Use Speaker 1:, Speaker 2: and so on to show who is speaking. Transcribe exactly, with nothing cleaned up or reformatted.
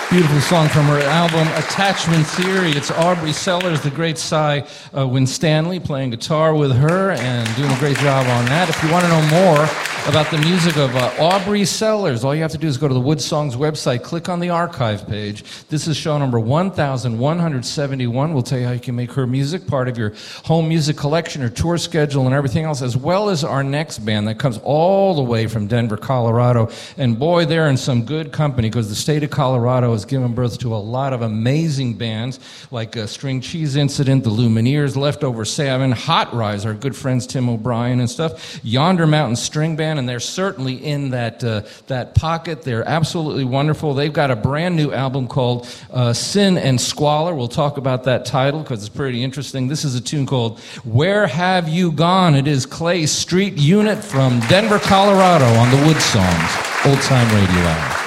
Speaker 1: Beautiful song from her album Attachment Theory. It's Aubrey Sellers, the great Cy uh, Winstanley, playing guitar with her and doing a great job on that. If you want to know more about the music of uh, Aubrey Sellers, all you have to do is go to the Wood Songs website, click on the archive page. This is show number one thousand one hundred seventy-one. We'll tell you how you can make her music part of your home music collection, or tour schedule, and everything else, as well as our next band that comes all the way from Denver, Colorado. And boy, they're in some good company, because the state of Colorado has given birth to a lot of amazing bands like uh, String Cheese Incident, the Lumineers, Leftover Salmon, Hot Rise, our good friends Tim O'Brien and stuff, Yonder Mountain String Band, and they're certainly in that uh, that pocket. They're absolutely wonderful. They've got a brand new album called uh, Sin and Squalor. We'll talk about that title because it's pretty interesting. This is a tune called Where Have You Gone? It is Clay Street Unit from Denver, Colorado on the Wood Songs Old Time Radio Hour.